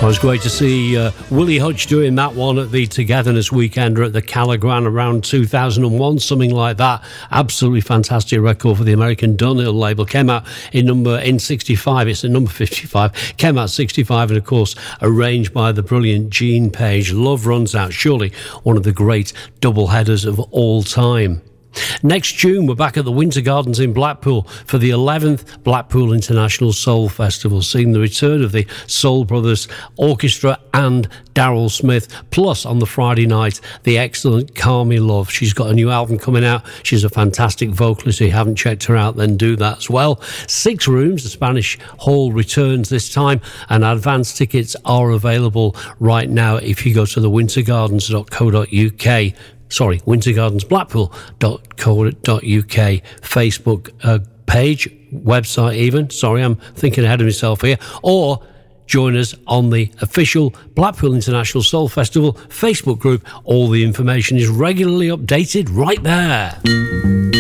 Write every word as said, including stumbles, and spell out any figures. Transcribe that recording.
Well, it was great to see uh, Willie Hutch doing that one at the Togetherness Weekender at the Callagran around two thousand one, something like that. Absolutely fantastic record for the American Dunhill label. Came out in number in sixty-five. It's at number fifty-five. Came out sixty-five, and of course arranged by the brilliant Gene Page. Love Runs Out. Surely one of the great double headers of all time. Next June, we're back at the Winter Gardens in Blackpool for the eleventh Blackpool International Soul Festival, seeing the return of the Soul Brothers Orchestra and Daryl Smith. Plus, on the Friday night, the excellent Carmi Love. She's got a new album coming out. She's a fantastic vocalist. If you haven't checked her out, then do that as well. Six rooms. The Spanish Hall returns this time, and advance tickets are available right now if you go to the winter gardens dot co dot uk. Sorry, winter gardens blackpool dot co dot uk Facebook uh, page, website even. Sorry, I'm thinking ahead of myself here. Or join us on the official Blackpool International Soul Festival Facebook group. All the information is regularly updated right there.